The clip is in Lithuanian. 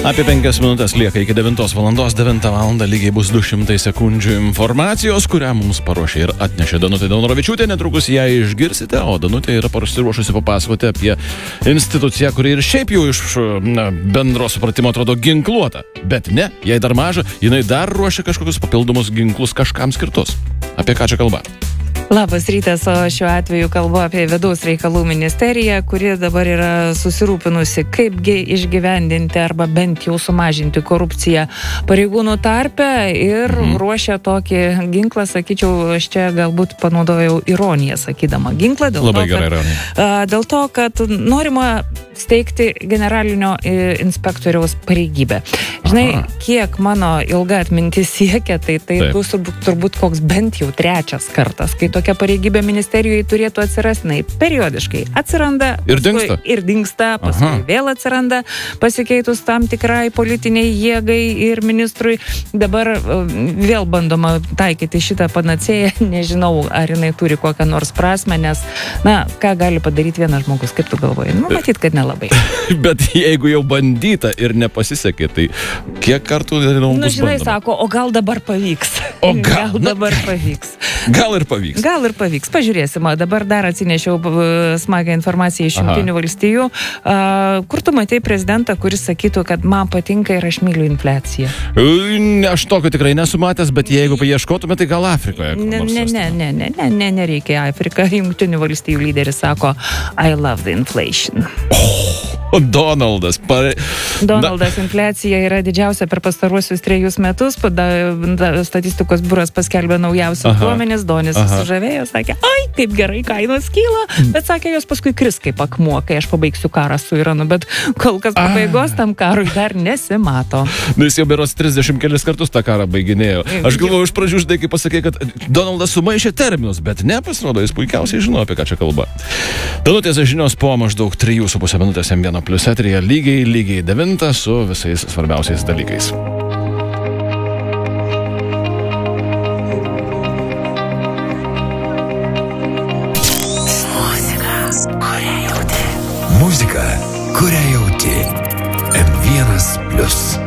Apie 5 minutės lieka iki 9 valandos, 9 valandą lygiai bus 200 sekundžių informacijos, kurią mums paruošė ir atnešė Danutė Daunoravičiūtė. Netrukus ją išgirsite, o Danutė yra pasiruošusi papasakoti apie instituciją, kuri ir šiaip jau iš bendro supratimo atrodo ginkluota. Bet ne, jai dar maža, jinai dar ruošia kažkokius papildomus ginklus kažkam skirtus. Apie ką čia kalba? Labas rytas, o šiuo atveju kalbu apie Vidaus reikalų ministeriją, kuri dabar yra susirūpinusi, kaipgi išgyvendinti arba bent jau sumažinti korupciją pareigūnų tarpe ir ruošia tokį ginklą, sakyčiau, aš čia galbūt panaudojau ironiją sakydama ginklą. Dėl to, kad norima steigti generalinio inspektoriaus pareigybę. Žinai, kiek mano ilga atmintis siekia, tai bus turbūt koks bent jau trečias kartas, kai tokia pareigybė ministerijoje turėtų atsirasti, periodiškai atsiranda ir dingsta, paskui vėl atsiranda, pasikeitus tam tikrai politiniai jėgai ir ministrui. Dabar vėl bandoma taikyti šitą panacėją, nežinau, ar jinai turi kokią nors prasmę, nes, ką gali padaryti vienas žmogus, kaip tu galvoji? Matyt, kad nelabai. Bet jeigu jau bandyta ir nepasisekė, tai kiek kartų bus bandoma? Žinai, sako, o gal dabar pavyks? Gal dabar pavyks? Gal ir pavyks. Gal ir pavyks. Pažiūrėsim. Dabar dar atsinešiau smagią informaciją iš Jungtinių valstijų. Kur tu matai prezidentą, kuris sakytų, kad man patinka ir aš myliu infliaciją? Aš tokio tikrai nesu matęs, bet jeigu paieškotume, tai gal Afrikoje. Nereikia Afrika. Jungtinių valstijų lyderis sako, I love the inflation. Donaldas. Infliacija yra didžiausia per pastaruosius 3 metus. Statistikos biuras paskelbė naujausius duomenis. Donis sužavėjo, sakė, kaip gerai kainos kyla, bet sakė, jos paskui kris kaip akmuo, kai aš pabaigsiu karą su Iranu, bet kol kas pabaigos tam karui dar nesimato. Jis jau berods 30 kelis kartus tą karą baiginėjo. Aš galvoju, iš pradžių žinai, kai pasakė, kad Donaldas sumaišė terminus, bet nepasirodo, jis puikiausiai žino, apie ką čia kalba. Danutės žinios po maždaug 3,5 minutės M1 Plius eteryje lygiai 9 su visais svarbiausiais dalykais. Muzika, kurią jauti. M1 Plius.